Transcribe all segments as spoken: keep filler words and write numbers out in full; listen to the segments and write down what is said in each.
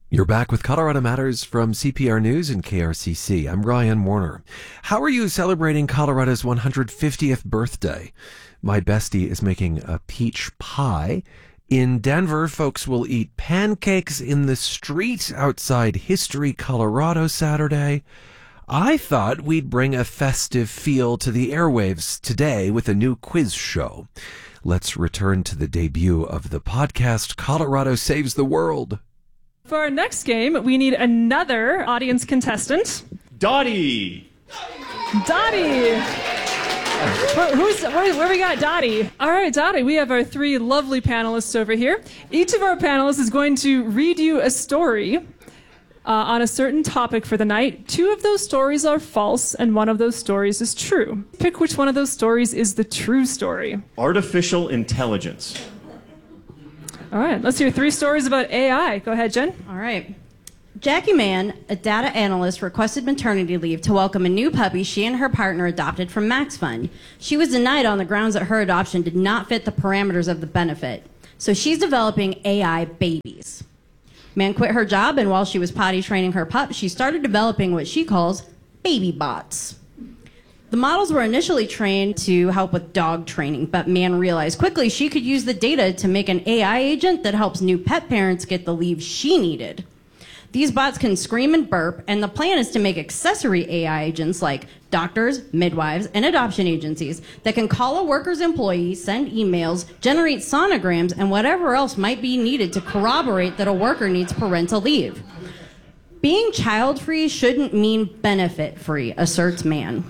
You're back with Colorado Matters from C P R News and K R C C. I'm Ryan Warner. How are you celebrating Colorado's one hundred fiftieth birthday? My bestie is making a peach pie. In Denver, folks will eat pancakes in the street outside History Colorado Saturday. I thought we'd bring a festive feel to the airwaves today with a new quiz show. Let's return to the debut of the podcast Colorado Saves the World. For our next game, we need another audience contestant. Dottie! Dottie! Where, who's, where, where we got Dottie? All right, Dottie, we have our three lovely panelists over here. Each of our panelists is going to read you a story uh, on a certain topic for the night. Two of those stories are false, and one of those stories is true. Pick which one of those stories is the true story. Artificial intelligence. All right, let's hear three stories about A I. Go ahead, Jen. All right. Jackie Mann, a data analyst, requested maternity leave to welcome a new puppy she and her partner adopted from MaxFund. She was denied on the grounds that her adoption did not fit the parameters of the benefit. So she's developing A I babies. Mann quit her job, and while she was potty training her pup, she started developing what she calls baby bots. The models were initially trained to help with dog training, but Mann realized quickly she could use the data to make an A I agent that helps new pet parents get the leave she needed. These bots can scream and burp, and the plan is to make accessory A I agents like doctors, midwives, and adoption agencies that can call a worker's employee, send emails, generate sonograms, and whatever else might be needed to corroborate that a worker needs parental leave. Being child-free shouldn't mean benefit-free, asserts Mann.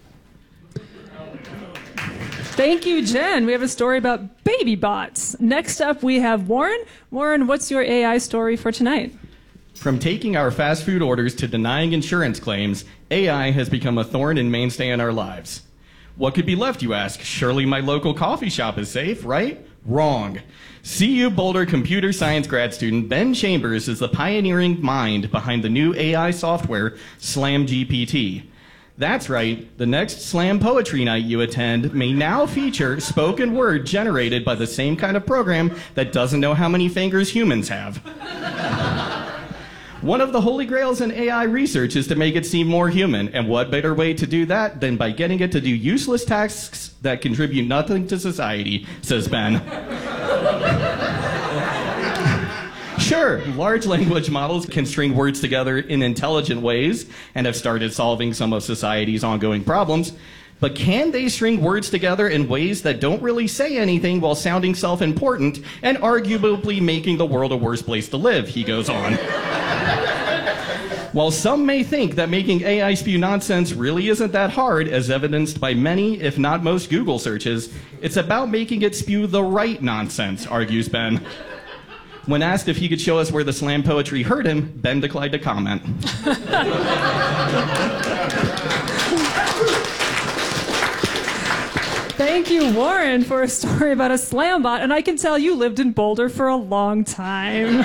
Thank you, Jen. We have a story about baby bots. Next up, we have Warren. Warren, what's your A I story for tonight? From taking our fast food orders to denying insurance claims, A I has become a thorn and mainstay in our lives. What could be left, you ask? Surely my local coffee shop is safe, right? Wrong. C U Boulder computer science grad student Ben Chambers is the pioneering mind behind the new A I software, Slam G P T. That's right, the next slam poetry night you attend may now feature spoken word generated by the same kind of program that doesn't know how many fingers humans have. One of the holy grails in A I research is to make it seem more human, and what better way to do that than by getting it to do useless tasks that contribute nothing to society, says Ben. Sure, large language models can string words together in intelligent ways and have started solving some of society's ongoing problems, but can they string words together in ways that don't really say anything while sounding self-important and arguably making the world a worse place to live, he goes on. While some may think that making A I spew nonsense really isn't that hard, as evidenced by many, if not most, Google searches, it's about making it spew the right nonsense, argues Ben. When asked if he could show us where the slam poetry hurt him, Ben declined to comment. Thank you, Warren, for a story about a slam bot, and I can tell you lived in Boulder for a long time.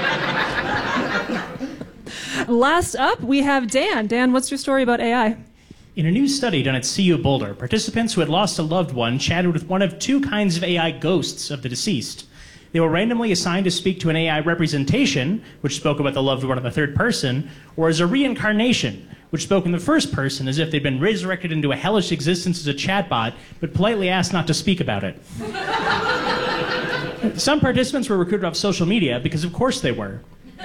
Last up, we have Dan. Dan, what's your story about A I? In a new study done at C U Boulder, participants who had lost a loved one chatted with one of two kinds of A I ghosts of the deceased. They were randomly assigned to speak to an A I representation, which spoke about the loved one in the third person, or as a reincarnation, which spoke in the first person as if they'd been resurrected into a hellish existence as a chatbot, but politely asked not to speak about it. Some participants were recruited off social media because of course they were.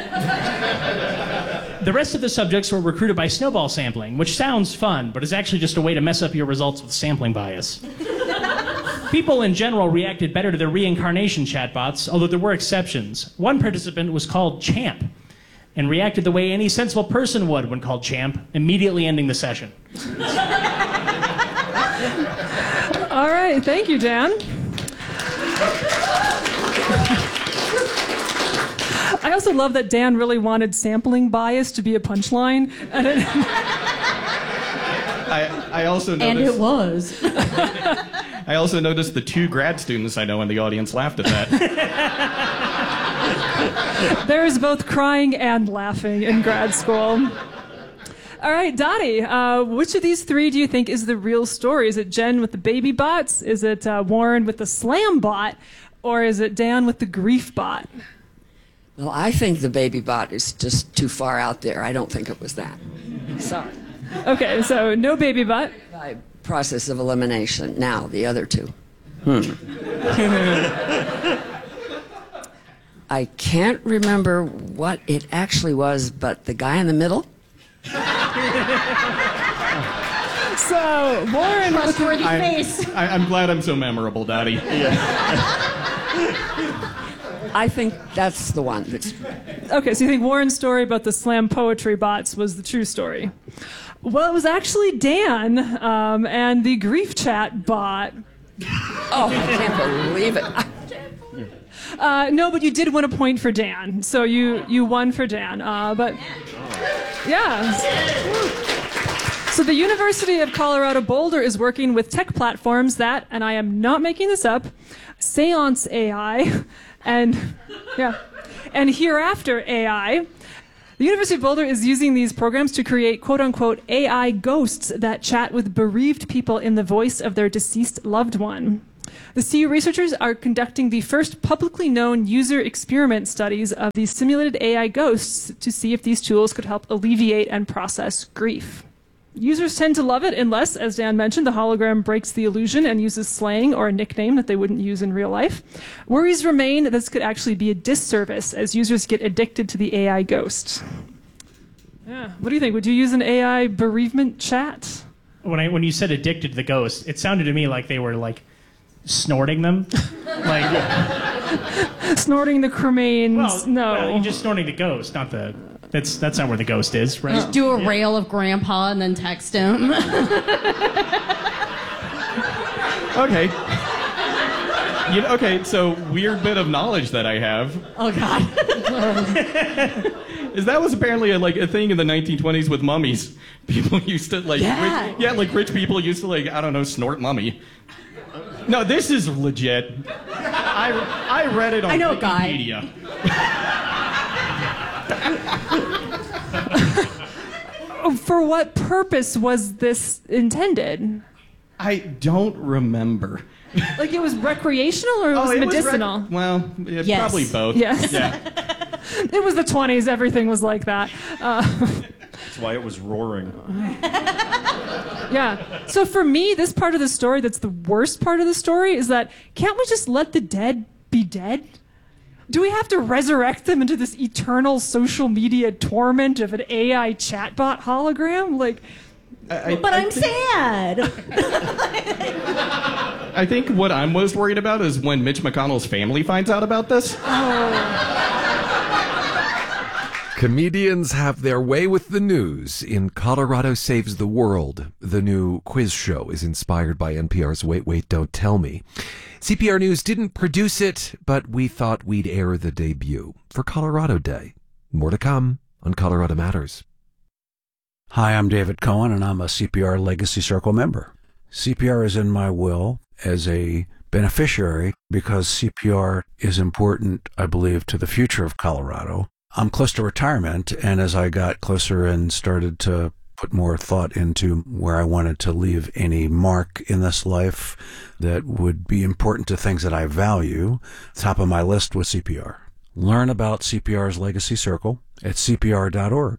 The rest of the subjects were recruited by snowball sampling, which sounds fun, but is actually just a way to mess up your results with sampling bias. People in general reacted better to their reincarnation chatbots, although there were exceptions. One participant was called Champ and reacted the way any sensible person would when called Champ, immediately ending the session. All right, thank you, Dan. I also love that Dan really wanted sampling bias to be a punchline. And it I, I also noticed... And it was. I also noticed the two grad students I know in the audience laughed at that. There is both crying and laughing in grad school. All right, Dottie, uh, which of these three do you think is the real story? Is it Jen with the baby bots? Is it uh, Warren with the slam bot? Or is it Dan with the grief bot? Well, I think the baby bot is just too far out there. I don't think it was that. Sorry. Okay, so no baby butt. By process of elimination. Now, the other two. Hmm. I can't remember what it actually was, but the guy in the middle? So, Warren was Trustworthy I'm, face. I, I'm glad I'm so memorable, Daddy. I think that's the one. That's... Okay, so you think Warren's story about the slam poetry bots was the true story? Well, it was actually Dan um, and the grief chat bot. Oh, I can't believe it. Uh, no, but you did win a point for Dan, so you, you won for Dan. Uh, but yeah. So the University of Colorado Boulder is working with tech platforms that, and I am not making this up, Seance A I, and yeah, and Hereafter A I. The University of Boulder is using these programs to create quote-unquote A I ghosts that chat with bereaved people in the voice of their deceased loved one. The C U researchers are conducting the first publicly known user experiment studies of these simulated A I ghosts to see if these tools could help alleviate and process grief. Users tend to love it unless, as Dan mentioned, the hologram breaks the illusion and uses slang or a nickname that they wouldn't use in real life. Worries remain that this could actually be a disservice as users get addicted to the A I ghost. Yeah. What do you think? Would you use an A I bereavement chat? When I when you said addicted to the ghost, it sounded to me like they were like snorting them, like Snorting the cremains? well, no. well, you're just snorting the ghost, not the. That's that's not where the ghost is, right? Just do a rail of Grandpa and then text him. Okay. You know, okay, so weird bit of knowledge that I have Oh, God. is that was apparently a, like a thing in the nineteen twenties with mummies. People used to like, Yeah. rich, yeah, like rich people used to like, I don't know, snort mummy. No, this is legit. I, I read it on I know a guy. Wikipedia. For what purpose was this intended? I don't remember. Like it was recreational or it was Oh, it was rec- medicinal? well, yeah, Yes. probably both. Yes. Yeah. It was the twenties. Everything was like that. Uh, That's why it was roaring. yeah. So for me, this part of the story that's the worst part of the story is that can't we just let the dead be dead? Do we have to resurrect them into this eternal social media torment of an A I chatbot hologram? Like, I, But I I'm think, sad. I think what I'm most worried about is when Mitch McConnell's family finds out about this. Comedians have their way with the news in Colorado Saves the World. The new quiz show is inspired by N P R's Wait, Wait, Don't Tell Me. C P R News didn't produce it, but we thought we'd air the debut for Colorado Day. More to come on Colorado Matters. Hi, I'm David Cohen, and I'm a C P R Legacy Circle member. C P R is in my will as a beneficiary because C P R is important, I believe, to the future of Colorado. I'm close to retirement, and as I got closer and started to put more thought into where I wanted to leave any mark in this life that would be important to things that I value, top of my list was C P R. Learn about C P R's Legacy Circle at C P R dot org.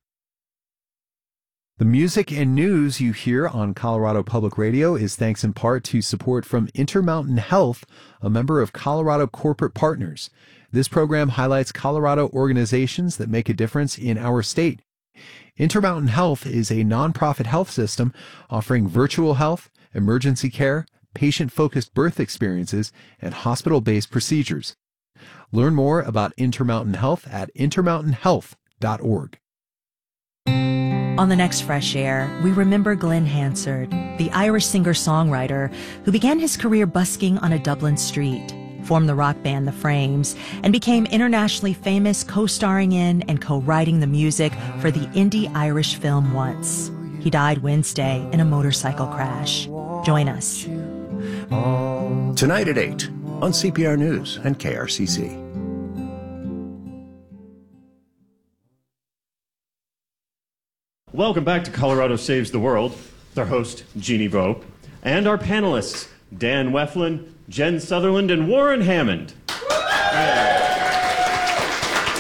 The music and news you hear on Colorado Public Radio is thanks in part to support from Intermountain Health, a member of Colorado Corporate Partners. This program highlights Colorado organizations that make a difference in our state. Intermountain Health is a nonprofit health system offering virtual health, emergency care, patient-focused birth experiences, and hospital-based procedures. Learn more about Intermountain Health at intermountain health dot org. On the next Fresh Air, we remember Glenn Hansard, the Irish singer-songwriter who began his career busking on a Dublin street, formed the rock band The Frames, and became internationally famous co-starring in and co-writing the music for the indie Irish film Once. He died Wednesday in a motorcycle crash. Join us. Tonight at eight on C P R News and K R C C. Welcome back to Colorado Saves the World. It's our host, Jeannie Vo, and our panelists, Dan Weflin, Jen Sutherland, and Warren Hammond.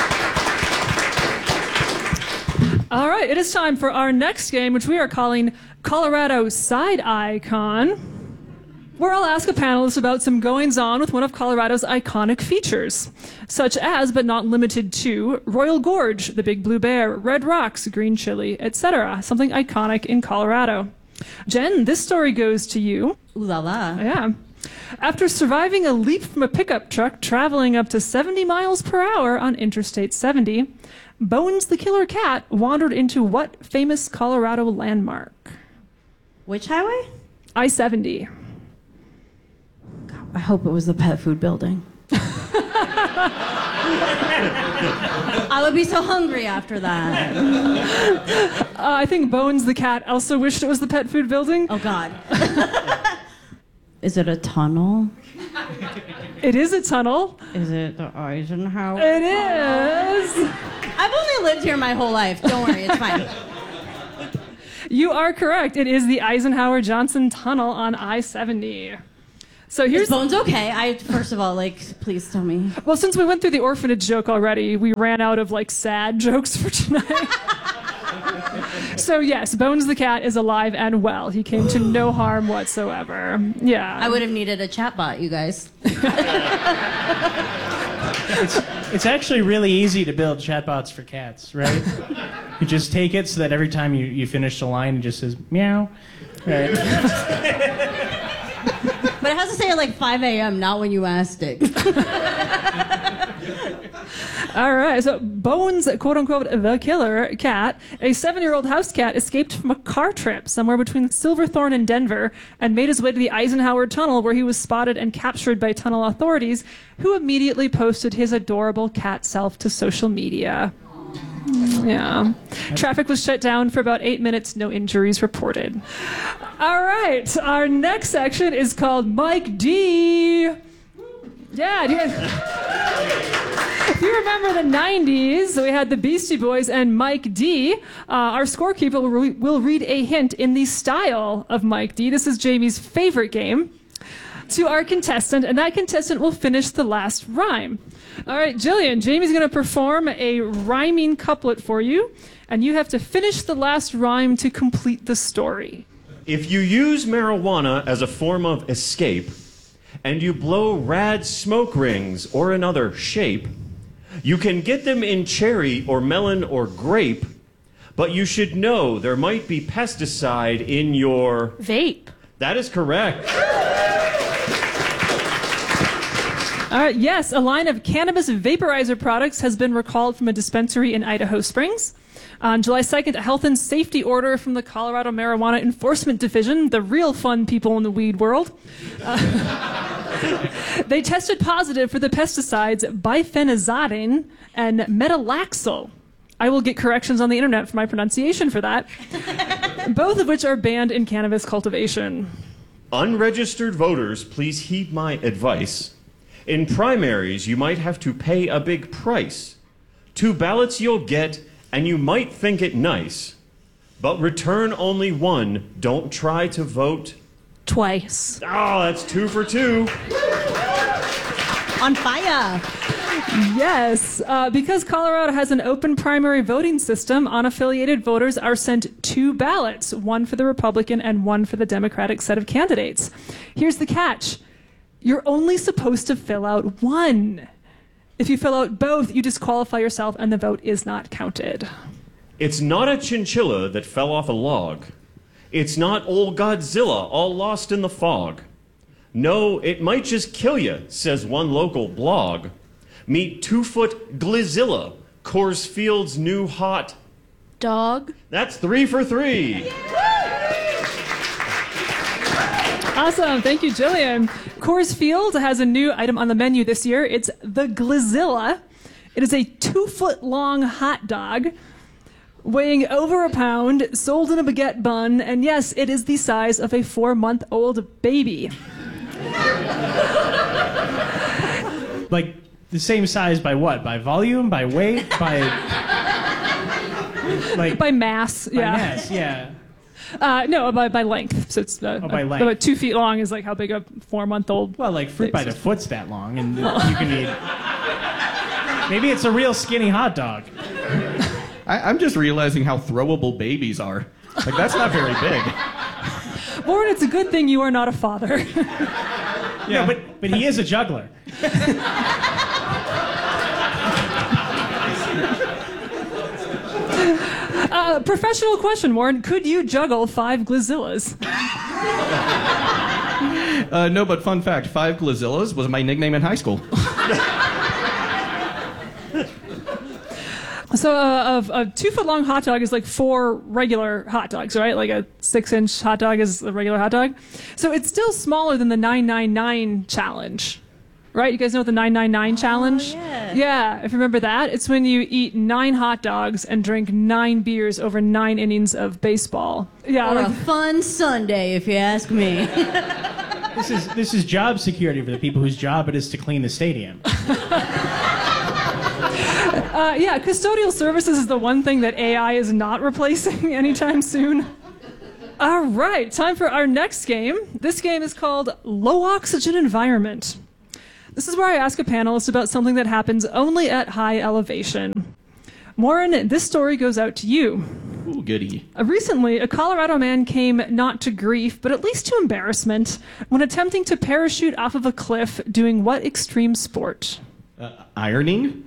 right, it is time for our next game, which we are calling Colorado Side Icon, where I'll ask a panelist about some goings-on with one of Colorado's iconic features, such as, but not limited to, Royal Gorge, the Big Blue Bear, Red Rocks, Green Chili, et cetera. Something iconic in Colorado. Jen, this story goes to you. Ooh la la. Yeah. After surviving a leap from a pickup truck traveling up to seventy miles per hour on Interstate seventy, Bones the killer cat wandered into what famous Colorado landmark? Which highway? I seventy. I hope it was the pet food building. I would be so hungry after that. Uh, I think Bones the cat also wished it was the pet food building. Oh, God. Is it a tunnel? It is a tunnel. Is it the Eisenhower? It is. I've only lived here my whole life. Don't worry, it's fine. You are correct. It is the Eisenhower Johnson Tunnel on I seventy. So here's Is Bones okay? I first of all, like, please tell me. Well, since we went through the orphanage joke already, we ran out of like sad jokes for tonight. So yes, Bones the cat is alive and well. He came to no harm whatsoever. Yeah. I would have needed a chatbot, you guys. It's, it's actually really easy to build chatbots for cats, right? You just take it so that every time you, you finish the line, it just says meow. Right. But it has to say at like five a.m., not when you asked it. All right, so Bones, quote-unquote, the killer cat, a seven-year-old house cat, escaped from a car trip somewhere between Silverthorne and Denver and made his way to the Eisenhower Tunnel, where he was spotted and captured by tunnel authorities, who immediately posted his adorable cat self to social media. Yeah. Traffic was shut down for about eight minutes, no injuries reported. All right, our next section is called Mike D. Yeah, do you guys... If you remember the nineties, we had the Beastie Boys and Mike D. Uh, our scorekeeper will, re- will read a hint in the style of Mike D. This is Jamie's favorite game. To our contestant, and that contestant will finish the last rhyme. All right, Jillian, Jamie's going to perform a rhyming couplet for you, and you have to finish the last rhyme to complete the story. If you use marijuana as a form of escape, and you blow rad smoke rings or another shape, you can get them in cherry or melon or grape, but you should know there might be pesticide in your... Vape. That is correct. All right, yes, a line of cannabis vaporizer products has been recalled from a dispensary in Idaho Springs. On July second, a health and safety order from the Colorado Marijuana Enforcement Division, the real fun people in the weed world. Uh, they tested positive for the pesticides bifenazine and metalaxyl. I will get corrections on the internet for my pronunciation for that. Both of which are banned in cannabis cultivation. Unregistered voters, please heed my advice. In primaries, you might have to pay a big price. Two ballots you'll get, and you might think it nice. But return only one. Don't try to vote twice. Oh, that's two for two. On fire. Yes, uh, because Colorado has an open primary voting system, unaffiliated voters are sent two ballots, one for the Republican and one for the Democratic set of candidates. Here's the catch. You're only supposed to fill out one. If you fill out both, you disqualify yourself and the vote is not counted. It's not a chinchilla that fell off a log. It's not old Godzilla all lost in the fog. No, it might just kill you, says one local blog. Meet two-foot Glizilla, Coors Field's new hot dog. That's three for three. Awesome. Thank you, Jillian. Coors Field has a new item on the menu this year. It's the Glizilla. It is a two-foot-long hot dog weighing over a pound, sold in a baguette bun, and yes, it is the size of a four-month-old baby. Like the same size by what? By volume? By weight? By like by mass? By yeah. mass, yeah. Uh, no, by, by length. So it's uh, oh, by length. About two feet long is like how big a four-month-old. Well, like fruit by the foot's that long, and you can eat. Maybe it's a real skinny hot dog. I, I'm just realizing how throwable babies are. Like, that's not very big. Warren, it's a good thing you are not a father. Yeah, but, but he is a juggler. uh, professional question, Warren. Could you juggle five Glazillas? Uh, no, but fun fact, Five Glazillas was my nickname in high school. So uh, a, a two-foot-long hot dog is like four regular hot dogs, right? Like a six-inch hot dog is a regular hot dog. So it's still smaller than the nine nine nine challenge, right? You guys know the nine nine nine challenge? yeah. Yeah, if you remember that. It's when you eat nine hot dogs and drink nine beers over nine innings of baseball. Yeah, Or like, a fun Sunday, if you ask me. This is this is job security for the people whose job it is to clean the stadium. Uh, yeah, custodial services is the one thing that A I is not replacing anytime soon. All right, time for our next game. This game is called Low Oxygen Environment. This is where I ask a panelist about something that happens only at high elevation. Warren, this story goes out to you. Ooh, goody. Uh, recently, a Colorado man came not to grief, but at least to embarrassment, when attempting to parachute off of a cliff doing what extreme sport? Uh, ironing?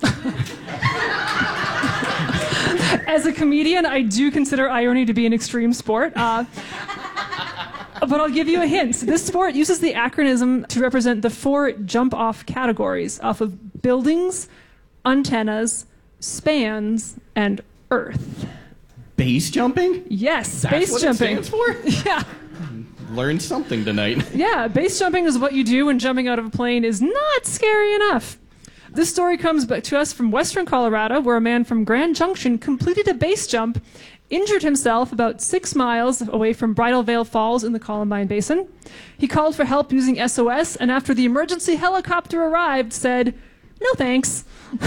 As a comedian, I do consider irony to be an extreme sport. Uh, but I'll give you a hint. This sport uses the acronym to represent the four jump-off categories off of buildings, antennas, spans, and earth. Base jumping? Yes, That's base what jumping. it stands for? Yeah. Learned something tonight. Yeah, base jumping is what you do when jumping out of a plane is not scary enough. This story comes back to us from western Colorado, where a man from Grand Junction completed a base jump, injured himself about six miles away from Bridal Veil Falls in the Columbine Basin. He called for help using S O S, and after the emergency helicopter arrived, said, "No thanks."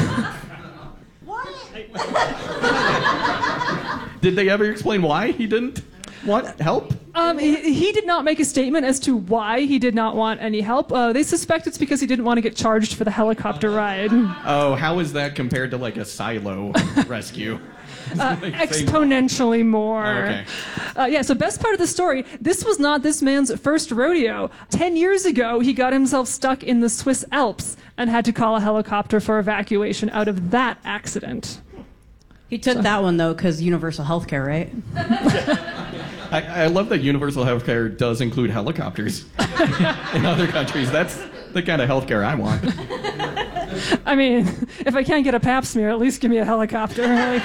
Did they ever explain why he didn't want help? Um, he, he did not make a statement as to why he did not want any help. Uh, they suspect it's because he didn't want to get charged for the helicopter ride. Oh, how is that compared to like a silo rescue? Uh, exponentially more. Oh, okay. Uh, yeah, so best part of the story, this was not this man's first rodeo. Ten years ago, he got himself stuck in the Swiss Alps and had to call a helicopter for evacuation out of that accident. He took so. that one, though, because universal health care, right? I, I love that universal healthcare does include helicopters in other countries. That's the kind of healthcare I want. I mean, if I can't get a pap smear, at least give me a helicopter. Like...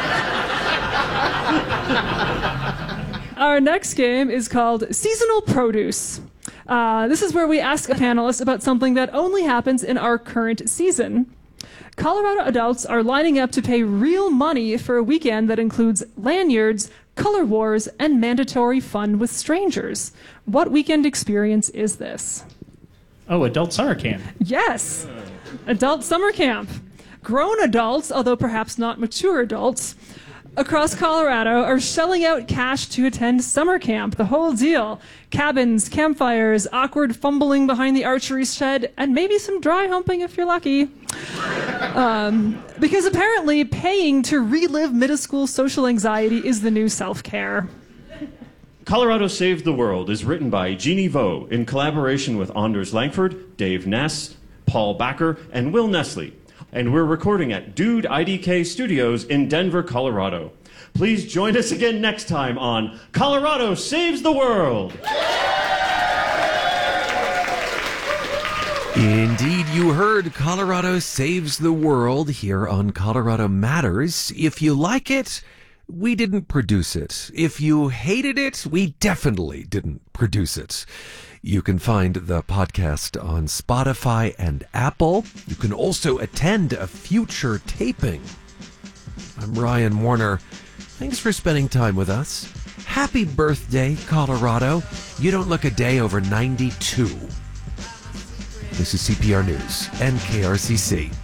Our next game is called Seasonal Produce. Uh, this is where we ask a panelist about something that only happens in our current season. Colorado adults are lining up to pay real money for a weekend that includes lanyards, color wars, and mandatory fun with strangers. What weekend experience is this? Oh, adult summer camp. Yes, adult summer camp. Grown adults, although perhaps not mature adults, across Colorado are shelling out cash to attend summer camp. The whole deal. Cabins, campfires, awkward fumbling behind the archery shed, and maybe some dry humping if you're lucky. Um, because apparently paying to relive middle school social anxiety is the new self-care. Colorado Saved the World is written by Jeannie Vo in collaboration with Anders Langford, Dave Ness, Paul Backer, and Will Nestle. And we're recording at Dude I D K Studios in Denver, Colorado. Please join us again next time on Colorado Saves the World. Indeed, you heard Colorado Saves the World here on Colorado Matters. If you like it, we didn't produce it. If you hated it, we definitely didn't produce it. You can find the podcast on Spotify and Apple. You can also attend a future taping. I'm Ryan Warner. Thanks for spending time with us. Happy birthday, Colorado. You don't look a day over ninety-two. This is C P R News and K R C C.